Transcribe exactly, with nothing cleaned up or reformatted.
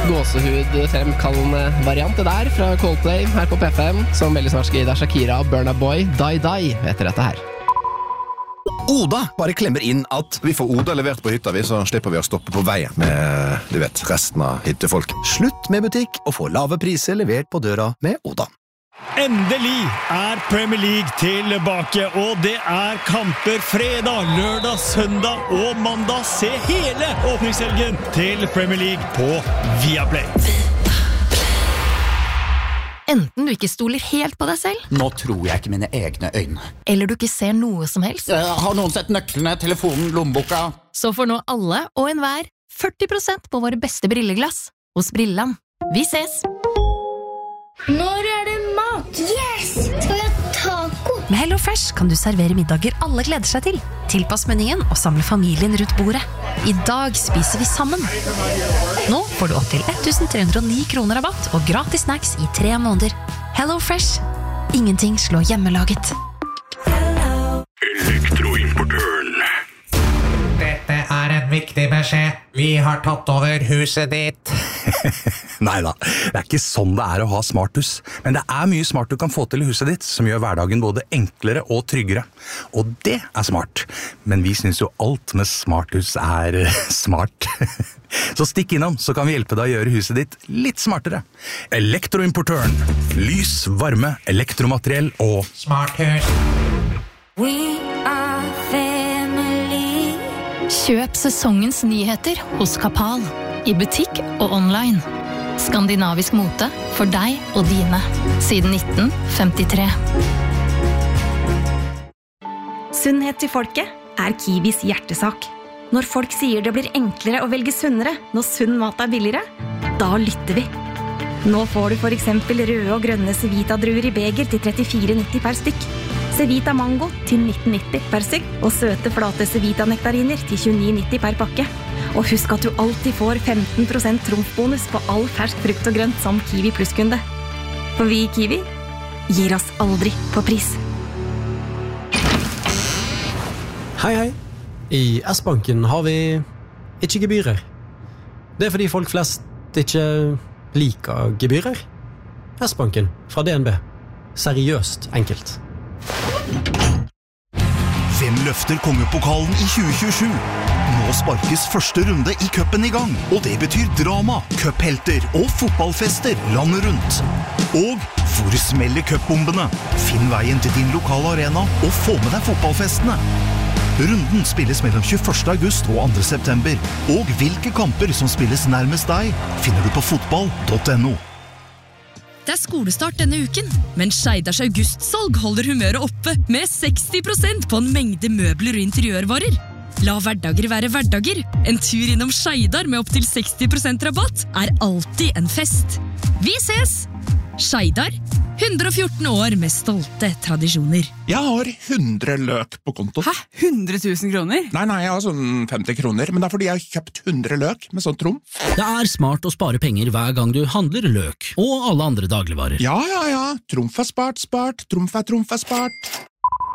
gåsehud-fremkallende variant det der fra Coldplay her på P fem, som veldig snart skal gi deg Shakira og Burna Boy Die Die etter dette her. Oda bare klemmer inn at vi får Oda levert på hytta vi, så slipper vi å stoppe på vei med, du vet, resten av hyttefolk. Slutt med butikk og få lave priser levert på døra med Oda. Endelig er Premier League tilbake, og det er kamper fredag, lørdag, søndag og mandag. Se hele åpningshelgen til Premier League på Viaplay. Enten du ikke stoler helt på deg selv. Nå tror jeg ikke mine egne øyne. Eller du ikke ser noe som helst. Har noen sett nøklene, telefonen, lommeboka? Så får nå alle og enhver førti prosent på våre beste brilleglass hos Brilland. Vi ses! Når er det mat? Yes! Skal vi ha taco? Med Hello Fresh kan du servere middager alle gleder seg til. Tilpass menyen og samle familien rundt bordet. I dag spiser vi sammen. Nå får du opp til elleve hundre og ni kroner rabatt og gratis snacks i tre måneder. Hello Fresh. Ingenting slår hjemmelaget. Elektroimportøren. Dette er en viktig beskjed. Vi har tatt over huset ditt. Neida, det er ikke sånn det er å ha smarthus. Men det er mye smart du kan få til i huset ditt, som gjør hverdagen både enklere og tryggere. Og det er smart. Men vi synes jo alt med smarthus er smart. Så stikk innom, så kan vi hjelpe deg å gjøre huset ditt litt smartere. Elektroimportøren. Lys, varme, elektromateriell og smarthus. We are family. Kjøp sesongens nyheter hos Kapal. I butikk og online. Skandinavisk mote for deg og dine. Siden nitten femtitre. Sunnhet til folket er Kiwis hjertesak. Når folk sier det blir enklere å velge sunnere når sunn mat er billigere, da lytter vi. Nå får du for eksempel røde og grønne Cevita-druer i beger til trettifire nitti per stykk. Cevita Mango til nitten nitti per stykk, og søte flate Cevita-nektariner til tjueni nitti per pakke. Og husk at du alltid får femten prosent trumfbonus på all fersk frukt og grønt som Kiwi Plus-kunde. For vi i Kiwi gir oss aldri på pris. Hei, hei. I S-banken har vi ikke gebyrer. Det er fordi folk flest ikke liker gebyrer. S-banken fra D N B. Seriøst enkelt. Hvem løfter kongepokalen i tjue tjuesju? Nå sparkes første runde i cupen i gang, og det betyr drama, cuphelter og fotballfester landet rundt. Og hvor smeller cupbombene? Finn veien til din lokale arena og få med deg fotballfestene. Runden spilles mellom tjueførste august og andre september, og hvilke kamper som spilles nærmest deg finner du på fotball punktum no. Det er skolestart denne uken, men Skeidars augustsalg holder humøret oppe med seksti prosent på en mengde møbler og interiørvarer. La hverdager være hverdager. En tur innom Skeidar med opp til seksti prosent rabatt er alltid en fest. Vi ses! Skeidar, hundre og fjorten år med stolte tradisjoner. Jeg har hundre løk på konto. Hæ? hundre tusen kroner? Nei, nei, jeg har sånn femti kroner, men det er fordi jeg har kjøpt hundre løk med sånn trumf. Det er smart å spare penger hver gang du handler løk, og alle andre dagligvarer. Ja, ja, ja. Trumf er spart, spart. Trumf er trumf er spart.